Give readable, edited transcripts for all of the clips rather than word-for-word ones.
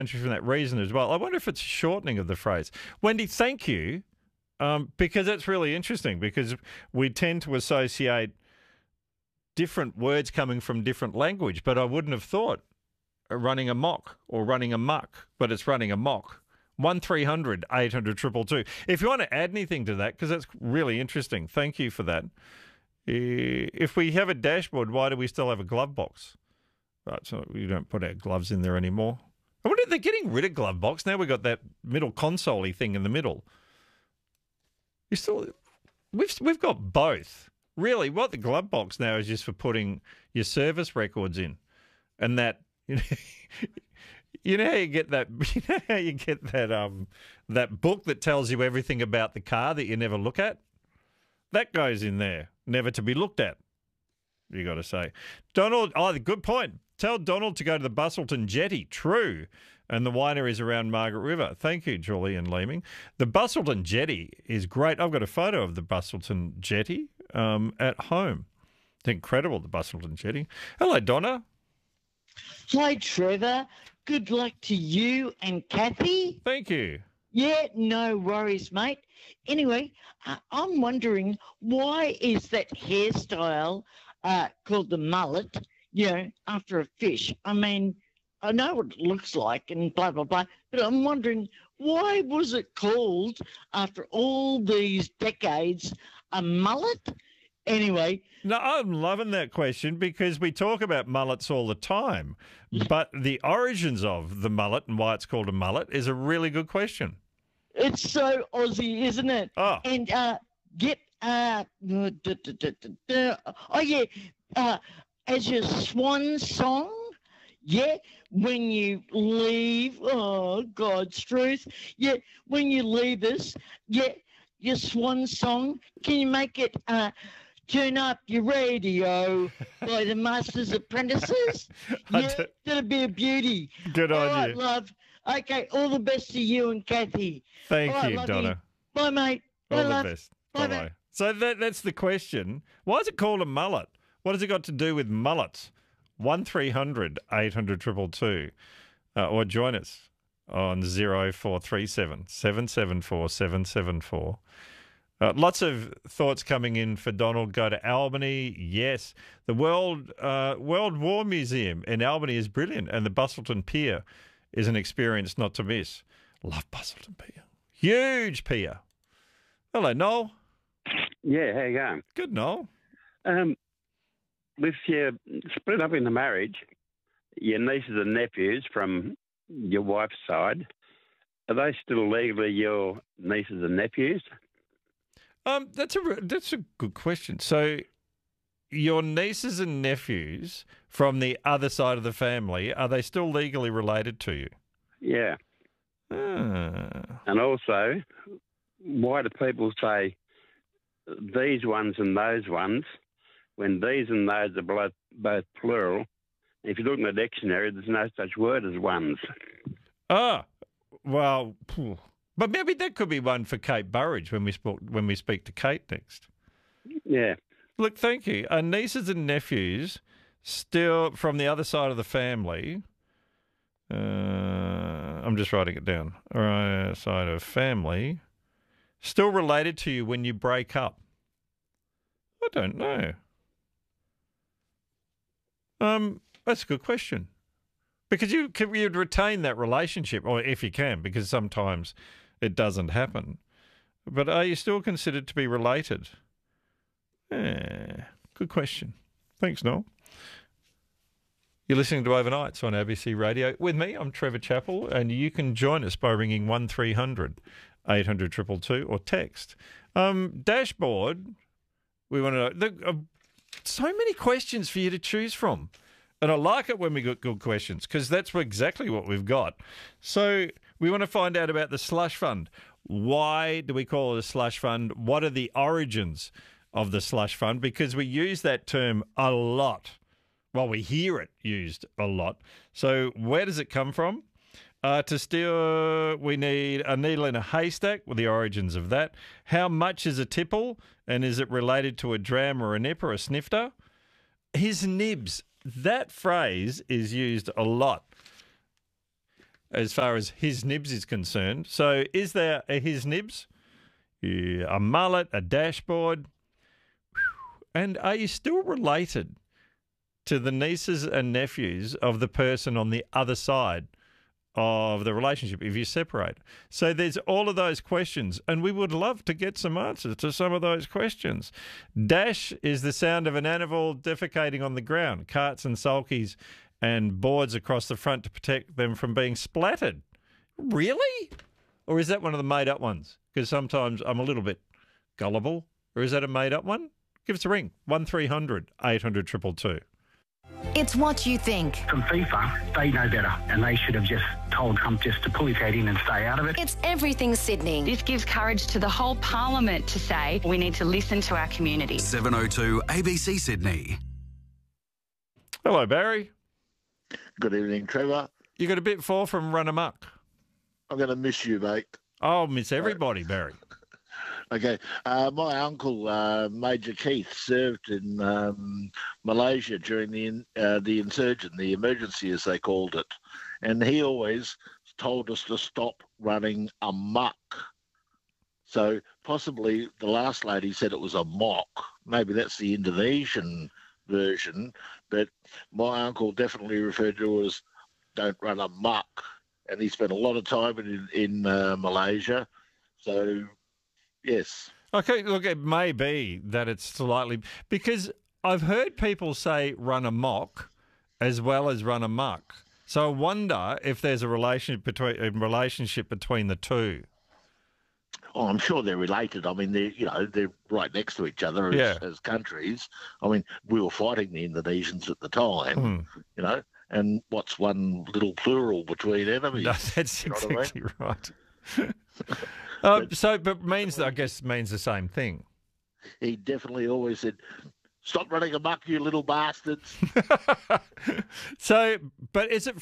and from that reason as well. I wonder if it's a shortening of the phrase. Wendy, thank you, because that's really interesting because we tend to associate different words coming from different language, but I wouldn't have thought running amok or running amok, but it's running amok. 1300 800 222. If you want to add anything to that, because that's really interesting, thank you for that. If we have a dashboard, why do we still have a glove box? Right, so we don't put our gloves in there anymore. I wonder if they're getting rid of glove box. Now we've got that middle console-y thing in the middle. We've got both. Really, what the glove box now is just for putting your service records in. And that, you know how you get that, that book that tells you everything about the car that you never look at? That goes in there, never to be looked at, you got to say. Donald, good point. Tell Donald to go to the Bustleton Jetty. True. And the wineries around Margaret River. Thank you, Julie and Leeming. The Bustleton Jetty is great. I've got a photo of the Bustleton Jetty at home. It's incredible, the Bustleton Jetty. Hello, Donna. Hi, Trevor. Good luck to you and Kathy. Thank you. Yeah, no worries, mate. Anyway, I'm wondering, why is that hairstyle called the mullet, after a fish? I mean, I know what it looks like and blah, blah, blah, but I'm wondering, why was it called, after all these decades, a mullet? Anyway. No, I'm loving that question because we talk about mullets all the time, but the origins of the mullet and why it's called a mullet is a really good question. It's so Aussie, isn't it? Oh. And as your swan song, when you leave, oh, God's truth, when you leave us, your swan song, can you make it Turn Up Your Radio by the Master's Apprentices? That'd be a beauty. Good on you. All right, love. Okay, all the best to you and Kathy. Thank you, Donna. You. Bye, mate. All Bye, the love. best. Bye, Bye-bye. mate. So that's the question. Why is it called a mullet? What has it got to do with mullets? 1300 800 222. Or join us on 0437 774 774. Lots of thoughts coming in for Donald. Go to Albany. Yes. The World War Museum in Albany is brilliant, and the Bustleton Pier is an experience not to miss. Love Bustleton Pier. Huge pier. Hello, Noel. Yeah, how you going? Good, Noel. With your split up in the marriage, your nieces and nephews from your wife's side, are they still legally your nieces and nephews? That's a good question. So, your nieces and nephews from the other side of the family, are they still legally related to you? Yeah. And also, why do people say these ones and those ones when these and those are both plural? If you look in the dictionary, there's no such word as ones. Well, but maybe that could be one for Kate Burridge when we speak to Kate next. Yeah. Look, thank you. Our nieces and nephews still from the other side of the family. I'm just writing it down. Right side of family. Still related to you when you break up? I don't know. That's a good question. Because you'd retain that relationship, or if you can, because sometimes it doesn't happen. But are you still considered to be related? Good question. Thanks, Noel. You're listening to Overnights on ABC Radio. With me, I'm Trevor Chappell, and you can join us by ringing 1300 800 222 or text. Dashboard, we want to know. So many questions for you to choose from. And I like it when we got good questions because that's exactly what we've got. So we want to find out about the slush fund. Why do we call it a slush fund? What are the origins of the slush fund? Because we use that term a lot. Well, we hear it used a lot. So where does it come from? To steal, we need a needle in a haystack with the origins of that. How much is a tipple? And is it related to a dram or a nip or a snifter? His nibs. That phrase is used a lot. as far as his nibs is concerned. So is there a his nibs? Yeah, a mullet, a dashboard. And are you still related to the nieces and nephews of the person on the other side of the relationship if you separate? So there's all of those questions, and we would love to get some answers to some of those questions. Dash is the sound of an animal defecating on the ground, carts and sulkies and boards across the front to protect them from being splattered. Really? Or is that one of the made-up ones? Because sometimes I'm a little bit gullible. Or is that a made-up one? Give us a ring, 1300 800 222. It's what you think. From FIFA, they know better, and they should have just told Trump just to pull his head in and stay out of it. It's everything Sydney. This gives courage to the whole parliament to say we need to listen to our community. 702 ABC Sydney. Hello, Barry. Good evening, Trevor. You got a bit for from Run Amok. I'm going to miss you, mate. I'll miss everybody, Barry. Okay. My uncle, Major Keith, served in Malaysia during the insurgent, the emergency as they called it. And he always told us to stop running amok. So possibly the last lady said it was a mock. Maybe that's the Indonesian version. But my uncle definitely referred to it as don't run amok. And he spent a lot of time in Malaysia. So... yes. Okay, look, it may be that it's slightly... because I've heard people say run amok as well as run amok. So I wonder if there's a relationship between the two. Oh, I'm sure they're related. I mean, they're right next to each other as countries. I mean, we were fighting the Indonesians at the time, and what's one little plural between enemies? No, that's exactly right. But means the same thing. He definitely always said, "Stop running amok, you little bastards." So, but is it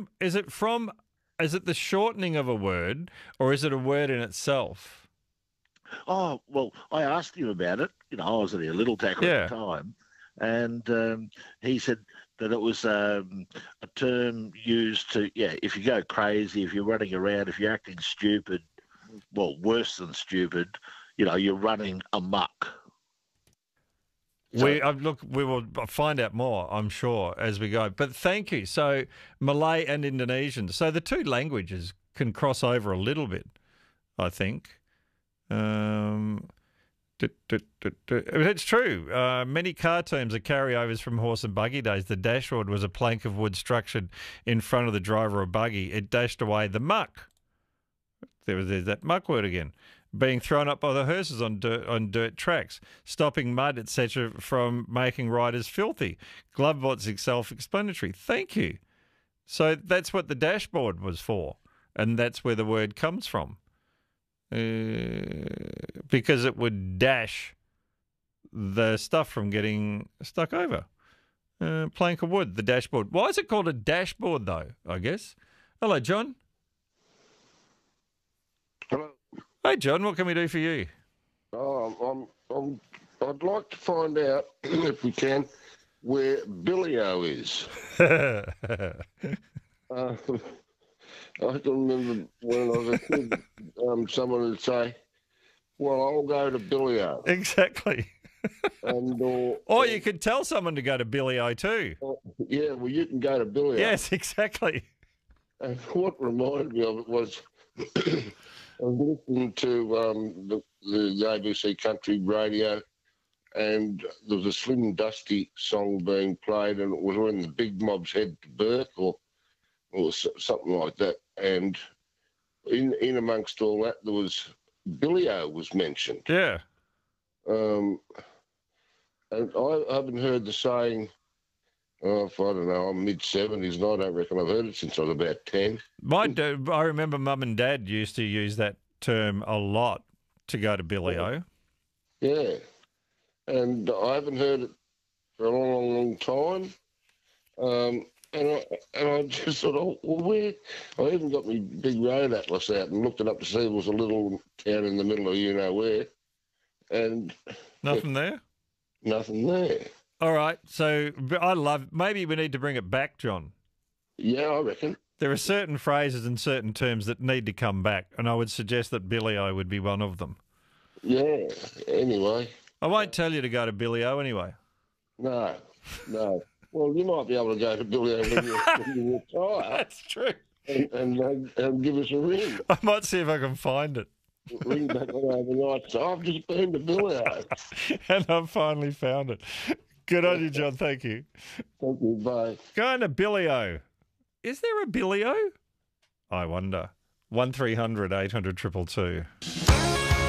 the shortening of a word, or is it a word in itself? Oh, well, I asked him about it. I was at a little tackle at the time, and he said that it was a term used to, if you go crazy, if you're running around, if you're acting stupid, well, worse than stupid, you're running amok. So, we will find out more, I'm sure, as we go. But thank you. So Malay and Indonesian. So the two languages can cross over a little bit, I think. It's true. Many car terms are carryovers from horse and buggy days. The dashboard was a plank of wood structured in front of the driver or buggy. It dashed away the muck. There's that muck word again. Being thrown up by the hearses on dirt tracks, stopping mud, etc., from making riders filthy. Glovebots is self-explanatory. Thank you. So that's what the dashboard was for, and that's where the word comes from. Because it would dash the stuff from getting stuck over. Plank of wood, the dashboard. Why is it called a dashboard, though, I guess? Hello, John. Hello. Hey, John, what can we do for you? I'd like to find out, if we can, where Billy-O is. I can remember when I was a kid, someone would say, "Well, I'll go to Billy-O." Exactly. Or you could tell someone to go to Billy-O too. Yeah, well, you can go to Billy-O. Yes, exactly. And what reminded me of it was I was listening to the ABC Country Radio, and there was a Slim Dusty song being played, and it was when the big mobs head to Burke or something like that. And in amongst all that, there was Billy-O was mentioned. Yeah. And I haven't heard the saying, I don't know, I'm mid-70s, and I don't reckon I've heard it since I was about 10. I remember Mum and Dad used to use that term a lot to go to Billy-O. Yeah. And I haven't heard it for a long, long time. And I just thought, where? I even got my big road atlas out and looked it up to see it was a little town in the middle of you-know-where. And nothing there? Nothing there. All right. So maybe we need to bring it back, John. Yeah, I reckon. There are certain phrases and certain terms that need to come back, and I would suggest that Billy-O would be one of them. Yeah, anyway. I won't tell you to go to Billy-O anyway. No. Well, you might be able to go to Billy-O when you retire. That's true. And give us a ring. I might see if I can find it. Ring back on overnight. So I've just been to Billy-O. And I've finally found it. Good on you, John. Thank you. Thank you. Bye. Going to Billy-O. Is there a Billy-O? I wonder. 1300 800 222.